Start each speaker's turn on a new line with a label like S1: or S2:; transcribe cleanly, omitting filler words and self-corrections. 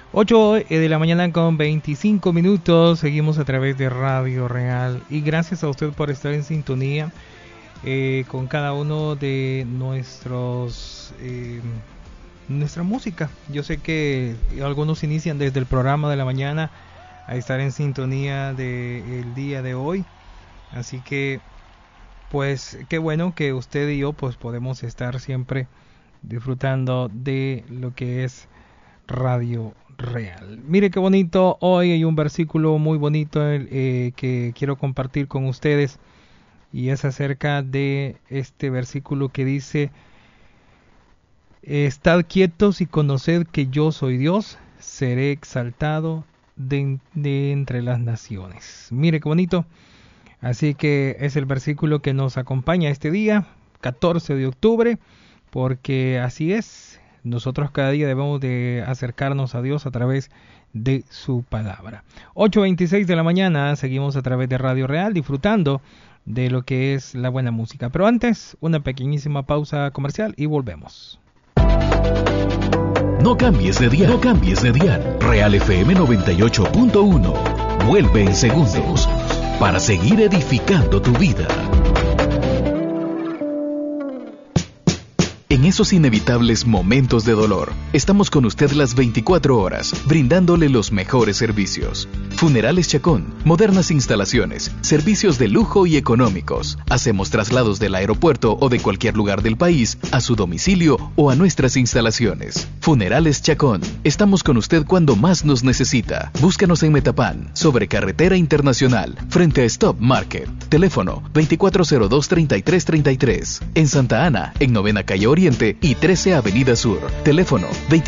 S1: 8 de la mañana con 25 minutos. Seguimos a través de Radio Real. Y gracias a usted por estar en sintonía con cada uno de nuestra música. Yo sé que algunos inician desde el programa de la mañana a estar en sintonía del día de hoy. Así que, pues, qué bueno que usted y yo pues podemos estar siempre disfrutando de lo que es Radio Real. Mire qué bonito, hoy hay un versículo muy bonito que quiero compartir con ustedes, y es acerca de este versículo que dice: estad quietos y conoced que yo soy Dios, seré exaltado de entre las naciones. Mire qué bonito. Así que es el versículo que nos acompaña este día, 14 de octubre, porque así es. Nosotros cada día debemos de acercarnos a Dios a través de su palabra. 8:26 de la mañana, seguimos a través de Radio Real disfrutando de lo que es la buena música. Pero antes, una pequeñísima pausa comercial y volvemos.
S2: No cambies de dial, no cambies de dial. Real FM 98.1. Vuelve en segundos para seguir edificando tu vida. En esos inevitables momentos de dolor, estamos con usted las 24 horas, brindándole los mejores servicios. Funerales Chacón, modernas instalaciones, servicios de lujo y económicos. Hacemos traslados del aeropuerto o de cualquier lugar del país a su domicilio o a nuestras instalaciones. Funerales Chacón, estamos con usted cuando más nos necesita. Búscanos en Metapán, sobre Carretera Internacional, frente a Stop Market. Teléfono 2402-3333. En Santa Ana, en 9ª Calle Oriente y 13 Avenida Sur. Teléfono